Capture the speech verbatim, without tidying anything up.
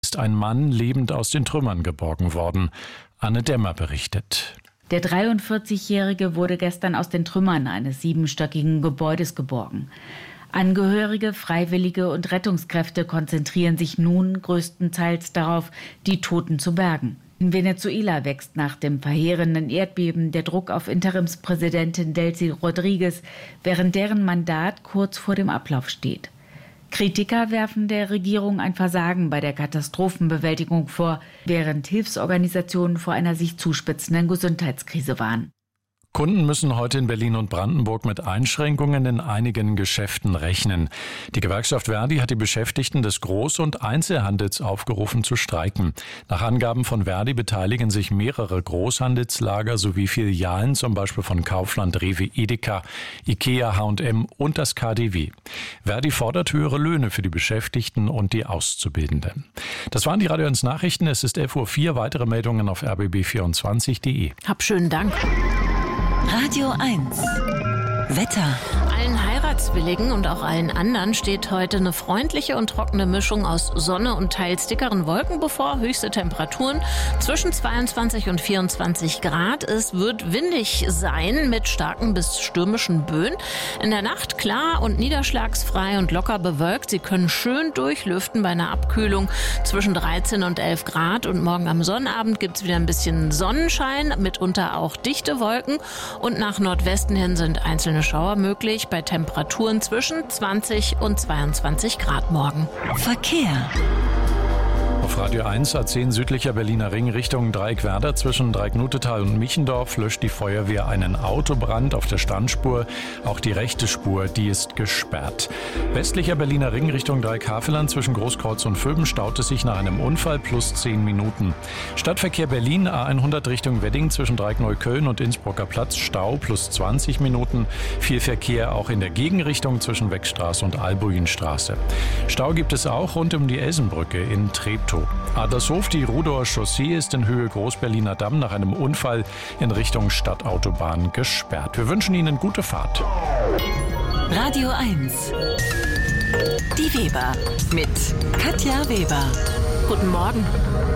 ist ein Mann lebend aus den Trümmern geborgen worden. Anne Dämmer berichtet. Der dreiundvierzigjährige wurde gestern aus den Trümmern eines siebenstöckigen Gebäudes geborgen. Angehörige, Freiwillige und Rettungskräfte konzentrieren sich nun größtenteils darauf, die Toten zu bergen. In Venezuela wächst nach dem verheerenden Erdbeben der Druck auf Interimspräsidentin Delcy Rodriguez, während deren Mandat kurz vor dem Ablauf steht. Kritiker werfen der Regierung ein Versagen bei der Katastrophenbewältigung vor, während Hilfsorganisationen vor einer sich zuspitzenden Gesundheitskrise warnen. Kunden müssen heute in Berlin und Brandenburg mit Einschränkungen in einigen Geschäften rechnen. Die Gewerkschaft Verdi hat die Beschäftigten des Groß- und Einzelhandels aufgerufen zu streiken. Nach Angaben von Verdi beteiligen sich mehrere Großhandelslager sowie Filialen, zum Beispiel von Kaufland, Rewe, Edeka, Ikea, H und M und das K D W. Verdi fordert höhere Löhne für die Beschäftigten und die Auszubildenden. Das waren die Radio eins Nachrichten. Es ist elf Uhr vier. Weitere Meldungen auf r b b vierundzwanzig punkt de. Hab schönen Dank. Radio eins. Wetter. Allen Heiratswilligen und auch allen anderen steht heute eine freundliche und trockene Mischung aus Sonne und teils dickeren Wolken bevor. Höchste Temperaturen zwischen zweiundzwanzig und vierundzwanzig Grad. Es wird windig sein mit starken bis stürmischen Böen. In der Nacht klar und niederschlagsfrei und locker bewölkt. Sie können schön durchlüften bei einer Abkühlung zwischen dreizehn und elf Grad. Und morgen am Sonnabend gibt es wieder ein bisschen Sonnenschein, mitunter auch dichte Wolken. Und nach Nordwesten hin sind einzelne Schauer möglich bei Temperaturen zwischen zwanzig und zweiundzwanzig Grad morgen. Verkehr. Auf Radio eins A zehn südlicher Berliner Ring Richtung Dreieckwerder zwischen Dreiecknutetal und Michendorf löscht die Feuerwehr einen Autobrand auf der Standspur. Auch die rechte Spur, die ist gesperrt. Westlicher Berliner Ring Richtung Dreieck-Havelland zwischen Großkreuz und Vöben staut es sich nach einem Unfall plus zehn Minuten. Stadtverkehr Berlin A hundert Richtung Wedding zwischen Dreieck-Neukölln und Innsbrucker Platz Stau plus zwanzig Minuten. Viel Verkehr auch in der Gegenrichtung zwischen Weckstraße und Albuinstraße. Stau gibt es auch rund um die Elsenbrücke in Treptow. Adlershof, die Rudower Chaussee ist in Höhe Großberliner Damm nach einem Unfall in Richtung Stadtautobahn gesperrt. Wir wünschen Ihnen gute Fahrt. Radio eins. Die Weber mit Katja Weber. Guten Morgen.